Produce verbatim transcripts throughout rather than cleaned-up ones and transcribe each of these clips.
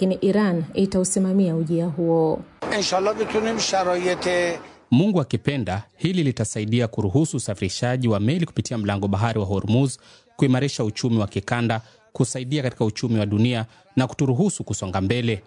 lakini Iran itausimamia ujia huo. Inshallah bitunim sharait. Mungu akipenda, hili litasaidia kuruhusu usafirishaji wa meli kupitia mlango bahari wa Hormuz, kuimarisha uchumi wa kikanda, kusaidia katika uchumi wa dunia na kuturuhusu kusonga mbele.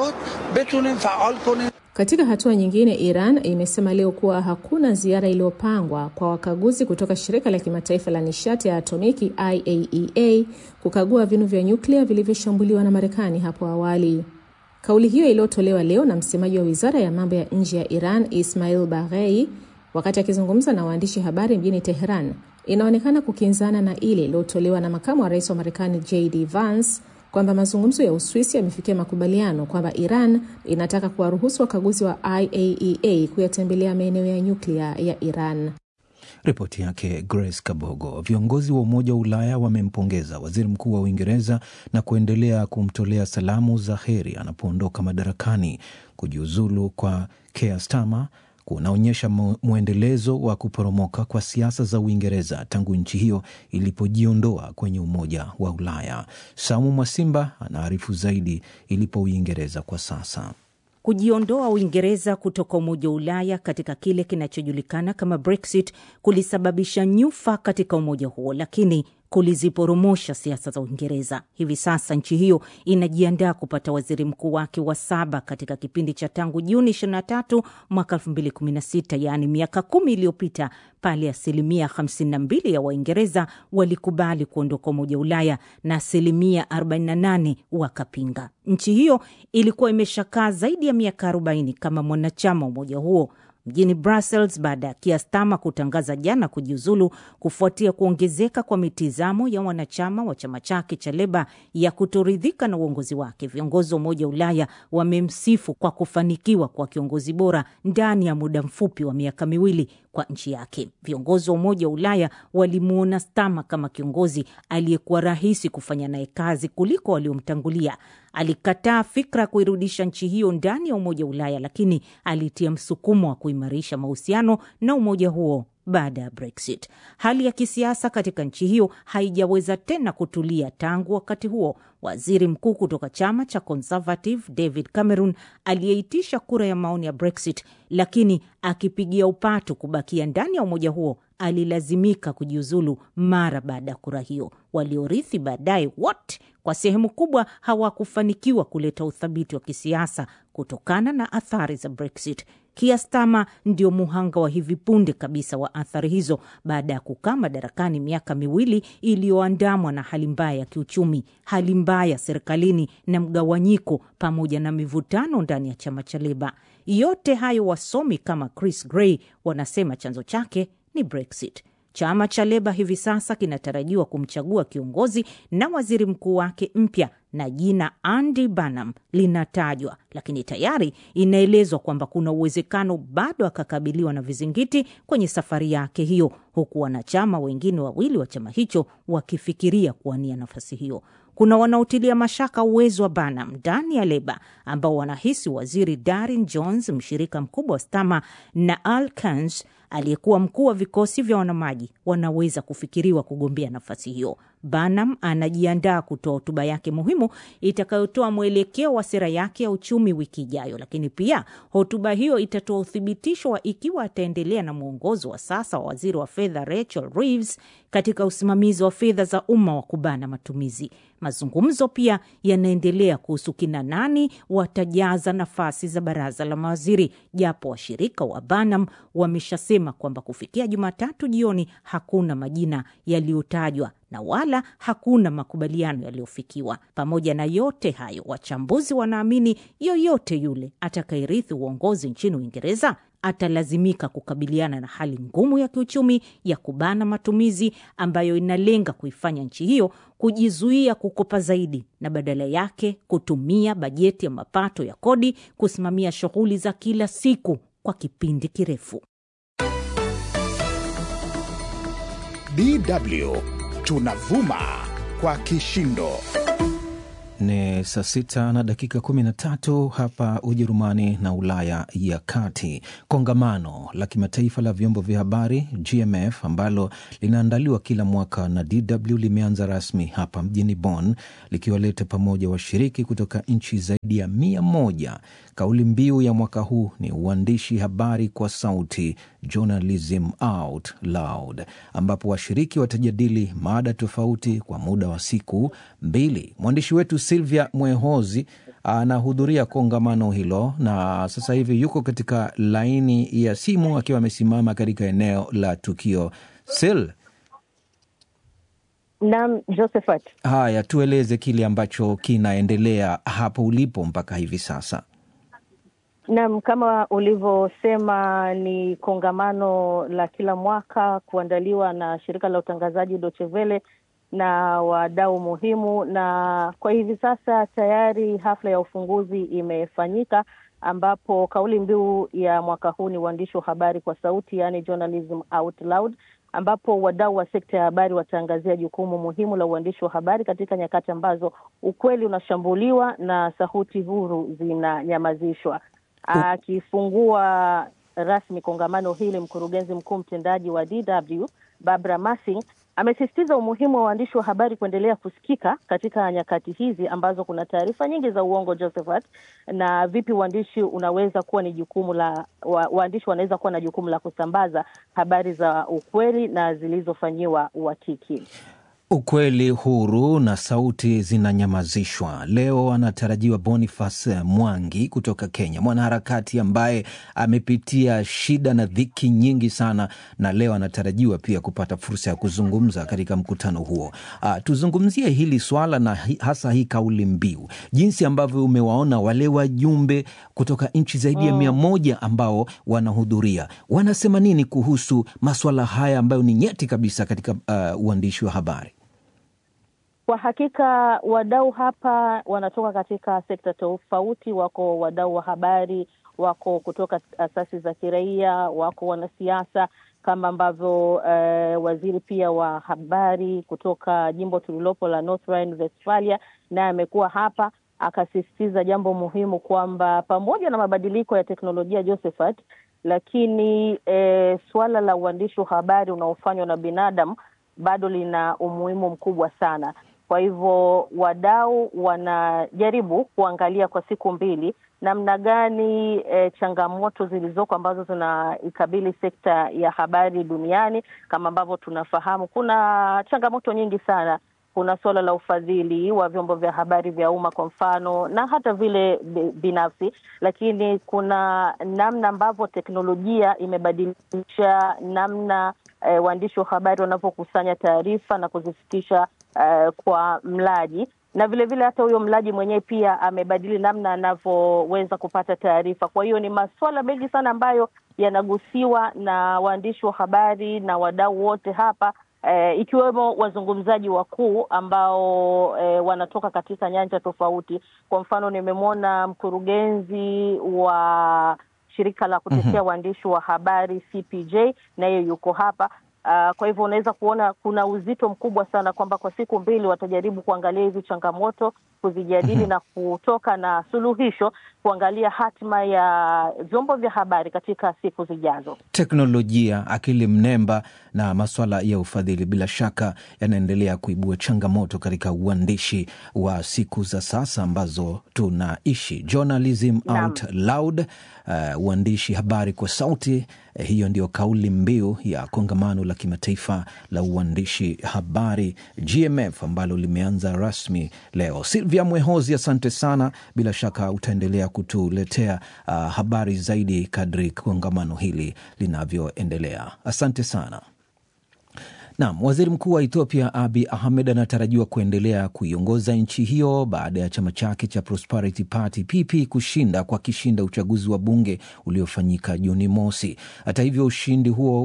Katika hatua nyingine, Iran imesema leo kuwa hakuna ziara iliyopangwa kwa wakaguzi kutoka shirika la kimataifa la nishati ya atomiki I A E A kukagua vinu vya nyuklia vilivyoshambuliwa na Marekani hapo awali. Kauli hiyo iliyotolewa leo na msemaji wa Wizara ya Mambo ya Nje ya Iran, Ismail Baghei, wakati akizungumza na waandishi habari mjini Tehran, inaonekana kukinzana na ile iliyotolewa na makamu wa rais wa Marekani J D Vance kwamba mazungumzo ya Uswisi yamefikia makubaliano kwamba Iran inataka kuwaruhusu wakaguzi wa I A E A kuyatembelea maeneo ya nyuklia ya Iran. Ripoti yake Grace Kabogo. Viongozi wa Umoja wa Ulaya wamempongeza Waziri Mkuu wa Uingereza na kuendelea kumtolea salamu za heri anapoondoka madarakani. Kujiuzulu kwa Keir Starmer kunaonyesha muendelezo wa kuporomoka kwa siasa za Uingereza tangu nchi hiyo ilipojiondoa kwenye Umoja wa Ulaya. Samu Mwasimba anaarifu zaidi ilipo Uingereza kwa sasa. Kujiondoa Uingereza kutoka Umoja wa Ulaya katika kile kinachojulikana kama Brexit kulisababisha nyufa katika umoja huo, lakini kuliziporomosha siasa za Uingereza. Hivi sasa nchi hiyo inajiandaa kupata waziri mkuu wake wa saba katika kipindi cha tangu Juni ishirini na tatu mwaka elfu mbili kumi na sita, yaani miaka kumi iliyopita, pale asilimia hamsini na mbili ya Waingereza walikubali kuondoka Umoja wa Ulaya na asilimia arobaini na nane wakapinga. Nchi hiyo ilikuwa imeshakaa zaidi ya miaka arobaini kama mwanachama wa umoja huo. Mjini Brussels, baada ya Keir Starmer kutangaza jana kujiuzulu kufuatia kuongezeka kwa mitizamo ya wanachama wa chama chake cha Leba ya kutoridhika na uongozi wake, viongozi wa Umoja wa Ulaya wamemsifu kwa kufanikiwa kwa kiongozi bora ndani ya muda mfupi wa miaka miwili kwa nchi yake. Viongozi wa Umoja wa Ulaya walimuona Starmer kama kiongozi aliyekuwa rahisi kufanya naye kazi kuliko waliomtangulia. Alikataa fikra kuirudisha nchi hiyo ndani ya Umoja wa Ulaya, lakini alitia msukumo wa kuimarisha mahusiano na umoja huo baada ya Brexit. Hali ya kisiasa katika nchi hiyo haijaweza tena kutulia tangu wakati huo. Waziri mkuu kutoka chama cha Conservative David Cameron aliyeitisha kura ya maoni ya Brexit, lakini akipigia upatu kubakia ndani ya umoja huo, alilazimika kujiuzulu mara baada ya kura hiyo. Waliorithi baadaye wote kwa sehemu kubwa hawakufanikiwa kuleta uthabiti wa kisiasa kutokana na athari za Brexit. Keir Starmer ndio muhanga wa hivi punde kabisa wa athari hizo baada ya kukaa madarakani miaka miwili iliyoandamwa na hali mbaya ya kiuchumi, hali mbaya serikalini na mgawanyiko pamoja na mivutano ndani ya chama cha Leba. Yote hayo wasomi kama Chris Gray wanasema chanzo chake ni Brexit. Chama cha Leba hivi sasa kinatarajiwa kumchagua kiongozi na waziri mkuu wake mpya, na jina Andy Burnham linatajwa, lakini tayari inaelezwa kwamba kuna uwezekano bado akakabiliwa na vizingiti kwenye safari yake hiyo, huku wanachama wengine wawili wa chama hicho wakifikiria kuwania nafasi hiyo. Kuna wanaotilia mashaka uwezo wa Burnham ndani ya Leba, ambao wanahisi waziri Darin Jones, mshirika mkubwa wa Starmer, na Al Kans aliyekuwa mkuu wa vikosi vya wanamaji wanaweza kufikiriwa kugombea nafasi hiyo. Burnham anajiandaa kutoa hotuba yake muhimu itakayotoa mwelekeo wa sera yake ya uchumi wiki ijayo, lakini pia hotuba hiyo itatoa uthibitisho wa ikiwa ataendelea na mwongozo wa sasa wa waziri wa fedha Rachel Reeves katika usimamizi wa fedha za umma wa kubana matumizi. Mazungumzo pia yanaendelea kuhusu kina nani watajaza nafasi za baraza la mawaziri, japo washirika wa Burnham wameshasema kwamba kufikia Jumatatu jioni hakuna majina yaliyotajwa na wala hakuna makubaliano yaliyofikiwa. Pamoja na yote hayo, wachambuzi wanaamini yoyote yule atakayerithi uongozi nchini Uingereza atalazimika kukabiliana na hali ngumu ya kiuchumi ya kubana matumizi, ambayo inalenga kuifanya nchi hiyo kujizuia kukopa zaidi na badala yake kutumia bajeti ya mapato ya kodi kusimamia shughuli za kila siku kwa kipindi kirefu. D W tunavuma kwa kishindo. Ni saa sita na dakika kumi na tatu hapa Ujerumani na Ulaya ya Kati. Kongamano la kimataifa la vyombo vya habari G M F ambalo linaandaliwa kila mwaka na D W limeanza rasmi hapa mjini Bonn, likiwaleta pamoja washiriki kutoka nchi zaidi ya mia moja. Kauli mbiu ya mwaka huu ni uandishi habari kwa sauti, journalism out loud, ambapo washiriki watajadili mada tofauti kwa muda wa siku mbili. Mwandishi wetu Silvia Mwehozi anahudhuria kongamano hilo na sasa hivi yuko katika laini ya simu akiwa amesimama katika eneo la tukio. Sil. Naam, Josephat. Haya, tueleze kile ambacho kinaendelea hapo ulipo mpaka hivi sasa. Naam, kama ulivyosema ni kongamano la kila mwaka kuandaliwa na shirika la utangazaji Deutsche Welle na wadau muhimu, na kwa hivi sasa tayari hafla ya ufunguzi imefanyika, ambapo kauli mbiu ya mwaka huu ni uandishi wa habari kwa sauti, yani journalism out loud, ambapo wadau wa sekta ya habari wataangazia jukumu muhimu la uandishi wa habari katika nyakati ambazo ukweli unashambuliwa na sauti huru zinanyamazishwa. Akifungua rasmi kongamano hili, mkurugenzi mkuu mtendaji wa D W Barbara Massing amesisitiza umuhimu wa waandishi wa habari kuendelea kusikika katika nyakati hizi ambazo kuna taarifa nyingi za uongo, Josephat, na vipi waandishi unaweza kuwa ni jukumu la wa, waandishi wanaweza kuwa na jukumu la kusambaza habari za ukweli na zilizofanyiwa uhakiki. Ukweli huru na sauti zinanyamazishwa. Leo anatarajiwa Boniface Mwangi kutoka Kenya, mwanaharakati ambaye amepitia shida na dhiki nyingi sana, na leo anatarajiwa pia kupata fursa ya kuzungumza katika mkutano huo. Uh, tuzungumzie hili swala na hi, hasa hii kauli mbiu, jinsi ambavyo umewaona wale wajumbe kutoka nchi zaidi ya mia moja ambao wanahudhuria. Wanasema nini kuhusu masuala haya ambayo ni nyeti kabisa katika uh, uandishi wa habari? Kwa hakika wadau hapa wanatoka katika sekta tofauti. Wako wadau wa habari, wako kutoka asasi za kiraia, wako wanasiasa kama ambavyo eh, waziri pia wa habari kutoka jimbo tulilopo la North Rhine-Westphalia naye amekuwa hapa akasisitiza jambo muhimu kwamba pamoja na mabadiliko ya teknolojia, Josephat, lakini eh, swala la uandishi wa habari unaofanywa na binadamu bado lina umuhimu mkubwa sana. Kwa hivyo wadau wanajaribu kuangalia kwa siku mbili namna gani e, changamoto zilizoko ambazo zinaikabili sekta ya habari duniani. Kama ambavyo tunafahamu, kuna changamoto nyingi sana. Kuna swala la ufadhili wa vyombo vya habari vya umma kwa mfano, na hata vile binafsi, lakini kuna namna ambavyo teknolojia imebadilisha namna e, waandishi wa habari wanapokusanya taarifa na kuzifikisha e, kwa mlaji, na vile vile hata huyo mlaji mwenyewe pia amebadili namna anavyoweza kupata taarifa. Kwa hiyo ni masuala mengi sana ambayo yanagusiwa na waandishi wa habari na wadau wote hapa, E, ikiwemo wazungumzaji wakuu ambao e, wanatoka katika nyanja tofauti. Kwa mfano nimemwona mkurugenzi wa shirika la kutetea mm-hmm. waandishi wa habari C P J, naye yuko hapa. Uh, kwa hivyo unaweza kuona kuna uzito mkubwa sana kwamba kwa siku mbili watajaribu kuangalia hizi changamoto, kuzijadili mm-hmm. na kutoka na suluhisho, kuangalia hatima ya vyombo vya habari katika siku zijazo. Teknolojia, akili mnemba na masuala ya ufadhili bila shaka yanaendelea kuibua changamoto katika uandishi wa siku za sasa ambazo tunaishi. Journalism out loud, uh, uandishi habari kwa sauti. Eh, hiyo ndio kauli mbiu ya kongamano la kimataifa la uandishi habari G M F ambalo limeanza rasmi leo. Silvia Mwehozi, asante sana. Bila shaka utaendelea kutuletea uh, habari zaidi kadri kongamano hili linavyoendelea. Asante sana. Naam, waziri mkuu wa Ethiopia Abiy Ahmed anatarajiwa kuendelea kuiongoza nchi hiyo baada ya chama chake cha Prosperity Party P P kushinda kwa kishinda uchaguzi wa bunge uliofanyika Juni mosi. Hata hivyo, ushindi huo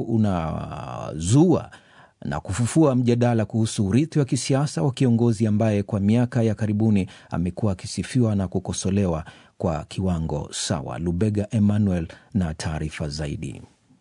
unazua na kufufua mjadala kuhusu urithi wa kisiasa wa kiongozi ambaye kwa miaka ya karibuni amekuwa akisifiwa na kukosolewa kwa kiwango sawa. Lubega Emmanuel na taarifa zaidi.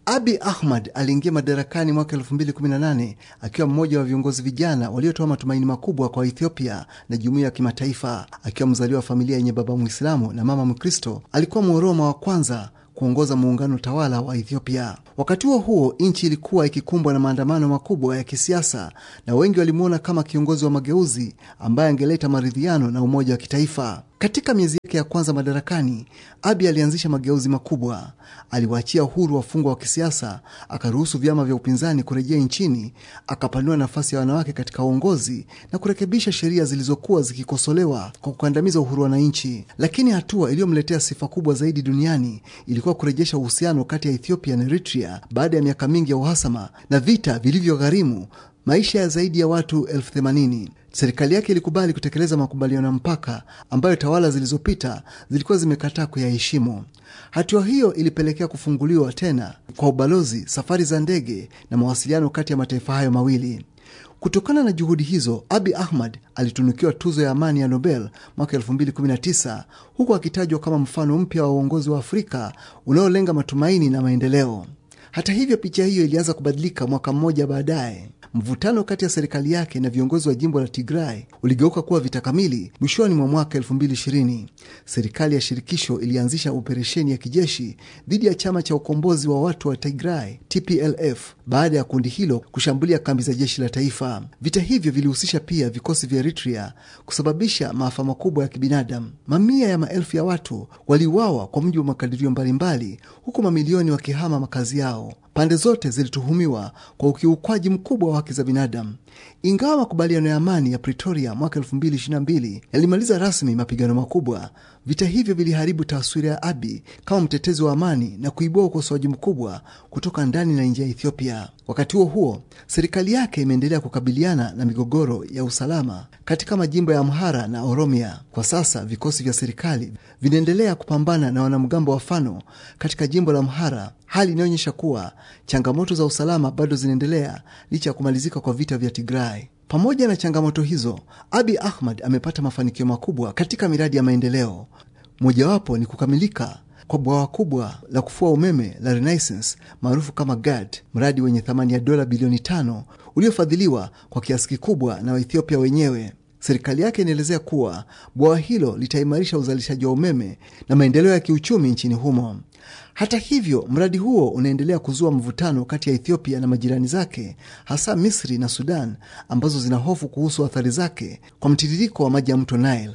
Abiy Ahmed aliingia madarakani mwaka elfu mbili kumi na nane akiwa mmoja wa viongozi vijana waliotoa matumaini makubwa kwa Ethiopia na jumuiya ya kimataifa. Akiwa mzaliwa wa familia yenye baba Muislamu na mama Mkristo, alikuwa Mworoma wa kwanza kuongoza muungano tawala wa Ethiopia. Wakati huo huo, nchi ilikuwa ikikumbwa na maandamano makubwa ya kisiasa na wengi walimuona kama kiongozi wa mageuzi ambaye angeleta maridhiano na umoja wa kitaifa. Katika miezi yake ya kwanza madarakani, Abiy alianzisha mageuzi makubwa. Aliwaachia uhuru wafungwa wa kisiasa, akaruhusu vyama vya upinzani kurejea nchini, akapanua nafasi ya wanawake katika uongozi na kurekebisha sheria zilizokuwa zikikosolewa kwa kukandamiza uhuru wa wananchi. Lakini hatua iliyomletea sifa kubwa zaidi duniani ilikuwa kurejesha uhusiano kati ya Ethiopia na Eritrea baada ya miaka mingi ya uhasama na vita vilivyogharimu maisha ya zaidi ya watu elfu themanini. Serikali yake ilikubali kutekeleza makubaliano ya mpaka ambayo tawala zilizopita zilikuwa zimekataa kuyaheshimu. Hatua hiyo ilipelekea kufunguliwa tena kwa ubalozi, safari za ndege na mawasiliano kati ya mataifa hayo mawili. Kutokana na juhudi hizo, Abiy Ahmed alitunukiwa tuzo ya amani ya Nobel mwaka elfu mbili kumi na tisa, huku akitajwa kama mfano mpya wa uongozi wa Afrika unaolenga matumaini na maendeleo. Hata hivyo, picha hiyo ilianza kubadilika mwaka mmoja baadaye. Mvutano kati ya serikali yake na viongozi wa jimbo la Tigray uligeuka kuwa vita kamili mwishoni mwa mwaka elfu mbili ishirini. Serikali ya shirikisho ilianzisha operesheni ya kijeshi dhidi ya chama cha ukombozi wa watu wa Tigray T P L F baada ya kundi hilo kushambulia kambi za jeshi la taifa. Vita hivyo vilihusisha pia vikosi vya Eritrea, kusababisha maafa makubwa ya kibinadamu. Mamia ya maelfu ya watu waliuawa kwa mujibu wa makadirio mbalimbali, huku mamilioni wakihama makazi yao. Pande zote zilituhumiwa kwa ukiukwaji mkubwa wa haki za binadamu. Ingawa makubaliano ya amani ya Pretoria mwaka elfu mbili ishirini na mbili yalimaliza rasmi mapigano makubwa, vita hivyo viliharibu taswira ya Abiy kama mtetezi wa amani na kuibua ukosoaji mkubwa kutoka ndani na nje ya Ethiopia. Wakati huo huo, serikali yake imeendelea kukabiliana na migogoro ya usalama katika majimbo ya Amhara na Oromia. Kwa sasa vikosi vya serikali vinaendelea kupambana na wanamgambo wa Fano katika jimbo la Amhara, hali inaonyesha kuwa changamoto za usalama bado zinaendelea licha ya kumalizika kwa vita vya Tigray. Pamoja na changamoto hizo, Abiy Ahmed amepata mafanikio makubwa katika miradi ya maendeleo. Mojawapo ni kukamilika kwa bwawa kubwa la kufua umeme la Renaissance maarufu kama GAD, mradi wenye thamani ya dola bilioni tano uliofadhiliwa kwa kiasi kikubwa na Waethiopia wenyewe. Serikali yake inaelezea kuwa bwawa hilo litaimarisha uzalishaji wa umeme na maendeleo ya kiuchumi nchini humo. Hata hivyo, mradi huo unaendelea kuzua mvutano kati ya Ethiopia na majirani zake, hasa Misri na Sudan, ambazo zina hofu kuhusu athari zake kwa mtiririko wa maji ya mto Nile.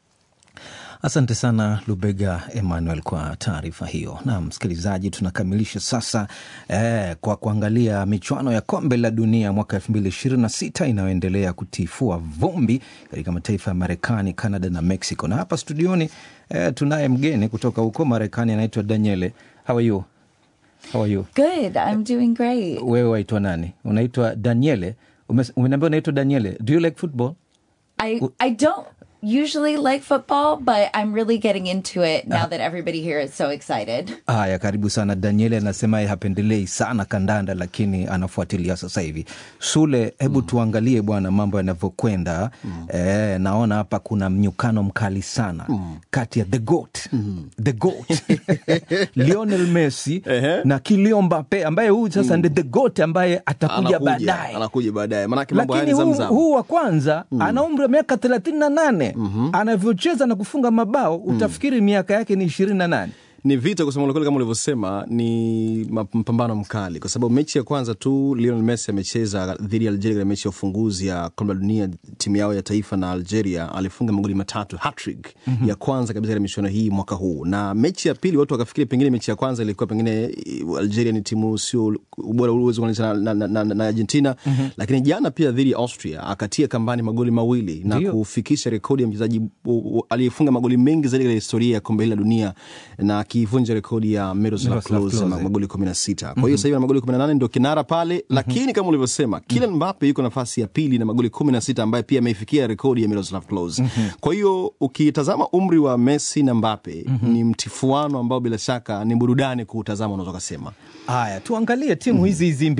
Asante sana Lubega Emmanuel kwa taarifa hiyo. Na msikilizaji, tunakamilisha sasa eh, kwa kuangalia michuano ya kombe la dunia mwaka elfu mbili ishirini na sita inayoendelea kutifua vumbi katika mataifa ya Marekani, Canada na Mexico. Na hapa studioni eh, tunaye mgeni kutoka huko Marekani, anaitwa Daniele. How are you? How are you? Good, I'm doing great. Wewe waitwa nani? Unaitwa Daniele. Umeniambia unaitwa Daniele. Do you like football? I I don't usually like football, but I'm really getting into it now that everybody here is so excited. Haya, karibu sana. Daniele anasema yeye hapendelei sana kandanda lakini anafuatilia sasa hivi. Sule, hebu mm. tuangalie bwana mambo yanavyokwenda. Mm. Eh, naona hapa kuna mnyukano mkali sana mm. kati ya the GOAT. Mm. The GOAT. Lionel Messi na Kylian Mbappe ambaye huyu sasa ndiye mm. the GOAT ambaye atakuja baadaye. Anakuja baadaye. Maana mambo haya ni zamzam. Huu wa kwanza mm. ana umri wa miaka thelathini na nane. Mm-hmm. Anavyocheza na kufunga mabao utafikiri mm. miaka yake ni ishirini na nane. Ni vita kusema kweli, kama ulivyosema, ni mpambano mkali kwa sababu mechi ya kwanza tu Lionel Messi amecheza dhidi ya Algeria katika mechi ya ufunguzi ya kombe la dunia, timu yao ya taifa na Algeria, alifunga magoli matatu, hat-trick mm-hmm. ya kwanza kabisa katika michuano hii mwaka huu. Na mechi ya pili watu wakafikiri pengine mechi ya kwanza ilikuwa pengine Algeria ni timu sio ubora uwezo kulinganisha na, na, na, na Argentina mm-hmm. lakini jana pia dhidi ya Austria akatia kambani magoli mawili na Dio. kufikisha rekodi ya mchezaji aliyefunga magoli mengi zaidi katika historia ya kombe la dunia na kivunja rekodi ya Miroslav Klose magoli kumi na sita. Kwa hiyo mm-hmm. sasa hivi magoli kumi na nane ndio kinara pale, mm-hmm. lakini kama ulivyosema Kylian Mbappe yuko nafasi ya pili na magoli kumi na sita ambaye pia ameifikia rekodi ya Miroslav Klose. Mm-hmm. Kwa hiyo ukitazama umri wa Messi na Mbappe mm-hmm. ni mtifuano ambao bila shaka ni burudani kuutazama, unaweza kusema. Haya, tuangalie timu mm-hmm. hizi hizi mbili.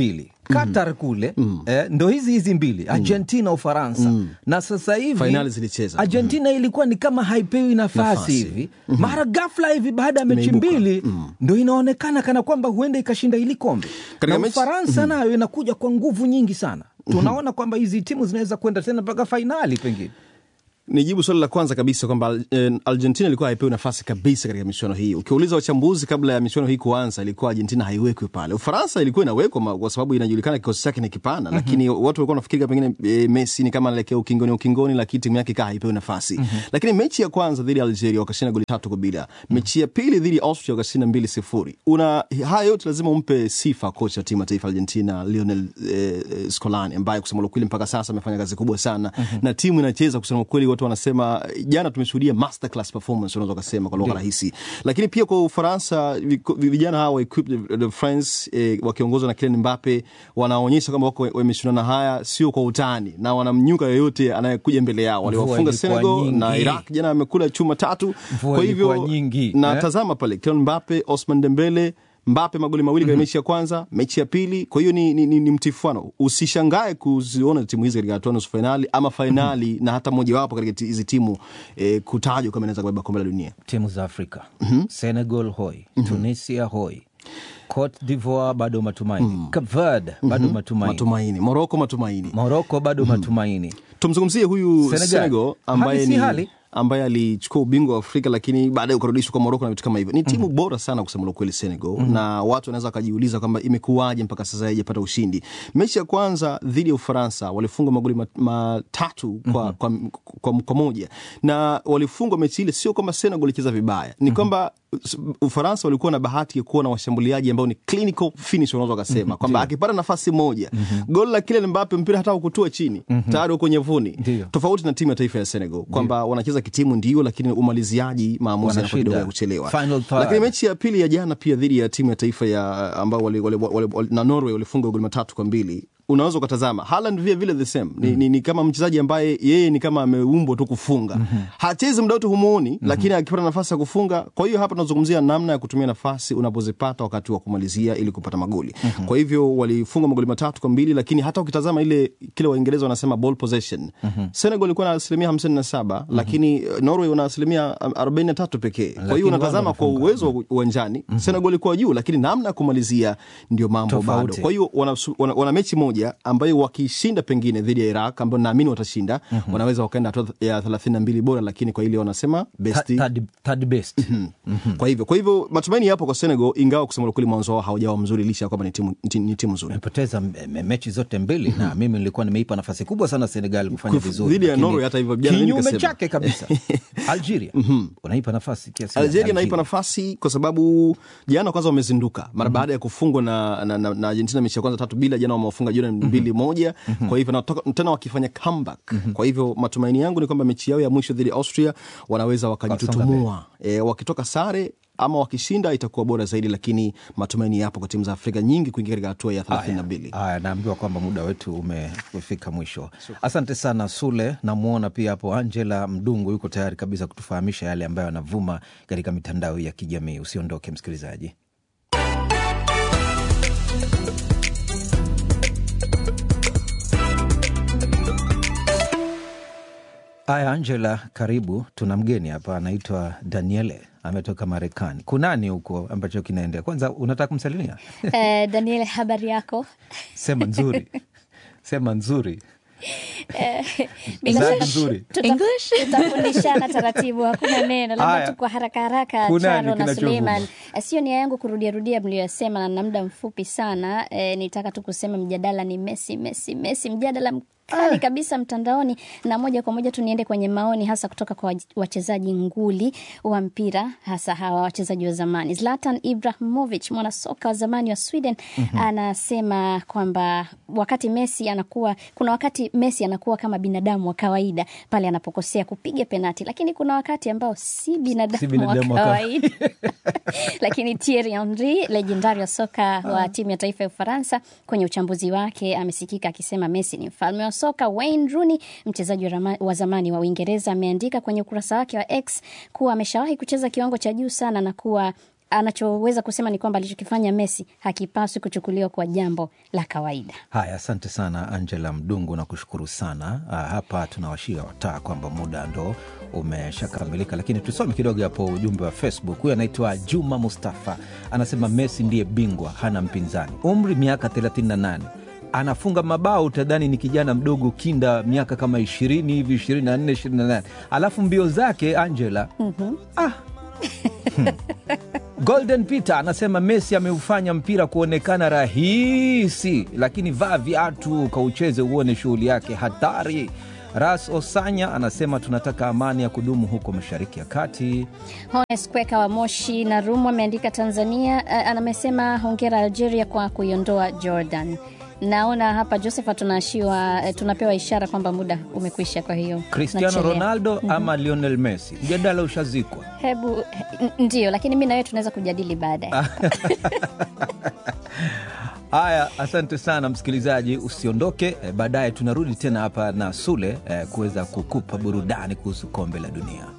Qatar kule mm. eh, ndo hizi hizi mbili Argentina mm. Ufaransa mm. na sasa hivi finali zilicheza Argentina mm. ilikuwa ni kama haipewi nafasi, nafasi. hivi mm-hmm. mara ghafla hivi baada ya mechi mbili mm. ndo inaonekana kana kwamba huenda ikashinda ili kombe na mechi... Ufaransa mm. nayo inakuja kwa nguvu nyingi sana. Tunaona mm-hmm. kwamba hizi timu zinaweza kwenda tena mpaka finali pengine. Nijibu swali la kwanza kabisa kwamba Argentina ilikuwa haipewi nafasi kabisa katika michuano hii. Ukiuliza wachambuzi kabla ya michuano hii kuanza, ilikuwa Argentina haiwekwi pale. Ufaransa ilikuwa inawekwa kwa sababu inajulikana kikosi chake ni kipana, mm-hmm. lakini watu walikuwa wanafikiri pengine e, Messi ni kama anaelekea ukingoni ukingoni, lakini timu yake kaa haipewi nafasi. Mm-hmm. Lakini mechi ya kwanza dhidi ya Algeria wakashinda goli tatu kwa bila. Mm-hmm. Mechi ya pili dhidi ya Austria wakashinda mbili sifuri. Una haya yote lazima umpe sifa kocha timu ya taifa Argentina Lionel eh, Scaloni ambaye kusema kweli mpaka sasa amefanya kazi kubwa sana. Mm-hmm. Na timu inacheza kusema kweli, watu wanasema jana tumeshuhudia masterclass performance unaweza kusema kwa lugha rahisi. Lakini pia kwa Ufaransa vijana hawa equipped de France eh, wakiongozwa na Kylian Mbappe wanaonyesha kwamba wako wameshindana haya sio kwa utani na wanamnyuka yoyote anayekuja mbele yao. Waliwafunga Senegal na Iraq jana, amekula chuma tatu. Mvua kwa hivyo nyingi, na eh? tazama pale Kylian Mbappe, Ousmane Dembele, Mbappe magoli mawili mm-hmm. kwa mechi ya kwanza, mechi ya pili. Kwa hiyo ni, ni, ni, ni mtifuano. Usishangae kuziona timu hizi katika hatua nusu finali ama finali mm-hmm. na hata moja wapo katika hizi timu eh, kutajwa kama inaweza kubeba kombe la dunia. Timu za Afrika mm-hmm. Senegal hoi, mm-hmm. Tunisia hoi, Cote d'Ivoire bado matumaini, mm. Cape Verde bado mm-hmm. matumaini, matumaini. Morocco matumaini, Morocco bado mm-hmm. matumaini. Tumzungumzie huyu Senegal, Senegal ambaye ni hali ambaye alichukua ubingwa wa Afrika lakini baadaye ukarudishwa kwa Morocco na vitu kama hivyo. Ni timu mm-hmm. bora sana kusema kweli Senegal, mm-hmm. na watu wanaweza kujiuliza kwamba imekuwaje mpaka sasa haijapata ushindi. Mechi ya kwanza dhidi ya Ufaransa walifunga magoli matatu kwa, mm-hmm. kwa, kwa, kwa, kwa moja, na walifunga mechi ile sio kwamba Senegal ilicheza vibaya, ni kwamba mm-hmm. Ufaransa walikuwa na bahati ya kuwa na washambuliaji ambao ni clinical finish unaweza kusema mm-hmm. kwamba akipata nafasi moja mm-hmm. goli la Kylian Mbappe mpira hata ukutua chini mm-hmm. tayari uko nyavuni, tofauti na timu ya taifa ya Senegal kwamba wanacheza kitimu ndio, lakini umaliziaji maamuzi na kidogo ya kuchelewa. Lakini mechi ya pili ya jana pia dhidi ya timu ya taifa ya ambao wale, wale, wale, wale na Norway walifunga goli matatu kwa mbili. Unaweza kutazama Haaland vile vile the same ni, mm. ni, ni kama mchezaji ambaye yeye ni kama ameumbwa tu kufunga, mm-hmm. hachezi muda wote humuoni, mm-hmm. lakini akipata nafasi ya kufunga. Kwa hiyo hapa tunazungumzia namna ya kutumia nafasi unapozipata wakati wa kumalizia ili kupata magoli, mm-hmm. kwa hivyo walifunga magoli matatu kwa mbili, lakini hata ukitazama ile kile Waingereza wanasema ball possession, mm-hmm. Senegal ilikuwa na asilimia hamsini na saba, mm-hmm. lakini Norway wana asilimia arobaini na tatu pekee. Kwa hiyo unatazama kwa uwezo uwanjani, mm-hmm. Senegal ilikuwa juu, lakini namna ya kumalizia ndio mambo bado. Kwa hiyo wana, wana, wana mechi moja ambayo wakishinda pengine dhidi ya Iraq ambayo naamini watashinda, mm-hmm. wanaweza wakaenda hatua ya thelathini na mbili bora, lakini kwa ile wanasema best third, third best. Mm-hmm. Mm-hmm. Kwa hivyo kwa hivyo matumaini yapo kwa Senegal, ingawa kusema kweli mwanzo wao haujawa mzuri licha kwamba ni timu ni timu nzuri. Wamepoteza mechi zote mbili, mm-hmm. na mimi nilikuwa nimeipa nafasi kubwa sana Senegal kufanya vizuri dhidi ya Norway. Hata hivyo jana nikasema kinyume chake kabisa. Algeria mm-hmm. unaipa nafasi kiasi. Algeria naipa nafasi kwa sababu jana kwanza wamezinduka mara baada mm-hmm. ya kufungwa na, na, na, na Argentina mechi ya kwanza tatu bila, jana wamewafunga Jordan mm-hmm. mbili moja. Mm-hmm. Kwa hivyo na tena wakifanya comeback. Mm-hmm. Kwa hivyo matumaini yangu ni kwamba mechi yao ya mwisho dhidi ya Austria wanaweza wakajitutumua. E, wakitoka sare ama wakishinda itakuwa bora zaidi, lakini matumaini yapo kwa timu za Afrika nyingi kuingia katika hatua ya thelathini na mbili. Haya, naambiwa kwamba muda wetu umefika mwisho. Asante sana Sule. Namuona pia hapo Angela Mdungu yuko tayari kabisa kutufahamisha yale ambayo yanavuma katika mitandao ya kijamii. Usiondoke msikilizaji. Aya Angela, karibu. Tuna mgeni hapa anaitwa Daniele, ametoka Marekani. Kunani huko ambacho kinaendelea? Kwanza unataka kumsalimia? Eh, Daniele, habari yako? Sema nzuri. Sema nzuri. Eh, bila nzuri. English tutafundishana taratibu, hakuna neno, labda tu kwa haraka haraka. Charo na Suleiman, sio nia yangu kurudia rudia mliyosema na muda mfupi sana. E, nitaka tu kusema mjadala ni Messi Messi Messi, mjadala kali kabisa mtandaoni, na moja kwa moja tuniende kwenye maoni hasa kutoka kwa wachezaji nguli wa mpira, hasa hawa wachezaji wa zamani. Zlatan Ibrahimovic, mwana soka wa zamani wa Sweden, mm-hmm. anasema kwamba wakati Messi anakuwa kuna wakati Messi anakuwa kama binadamu wa kawaida pale anapokosea kupiga penalti, lakini kuna wakati ambao si binadamu, si binadamu wa kawaida. Lakini Thierry Henry, legendari wa soka ah. wa timu ya taifa ya Ufaransa, kwenye uchambuzi wake amesikika akisema Messi ni mfalme wa soka. Wayne Rooney, mchezaji wa zamani wa Uingereza, ameandika kwenye ukurasa wake wa X kuwa ameshawahi kucheza kiwango cha juu sana na kuwa anachoweza kusema ni kwamba alichokifanya Messi hakipaswi kuchukuliwa kwa jambo la kawaida. Haya, asante sana Angela Mdungu, na kushukuru sana. Ah, hapa tunawashia wataa kwamba muda ndo umeshakamilika, lakini tusome kidogo hapo ujumbe wa Facebook. Huyu anaitwa Juma Mustafa, anasema Messi ndiye bingwa, hana mpinzani. Umri miaka thelathini na nane, anafunga mabao utadhani ni kijana mdogo kinda, miaka kama ishirini hivi, ishirini na nne, ishirini na nane. Alafu mbio zake Angela, mm-hmm. ah hmm. Golden Peter anasema Messi ameufanya mpira kuonekana rahisi, lakini vaa viatu kaucheze uone shughuli yake hatari. Ras Osanya anasema tunataka amani ya kudumu huko Mashariki ya Kati. Hones Kweka wa Moshi na Rumu ameandika Tanzania, anamesema hongera Algeria kwa kuiondoa Jordan. Naona hapa Joseph tunashiwa, tunapewa ishara kwamba muda umekwisha, kwa hiyo Cristiano Ronaldo mm-hmm. ama Lionel Messi, mjadala ushazikwa. Hebu ndio, lakini mimi na wewe tunaweza kujadili baadaye. Haya, asante sana msikilizaji, usiondoke. E, baadaye tunarudi tena hapa na Sule e, kuweza kukupa burudani kuhusu kombe la dunia.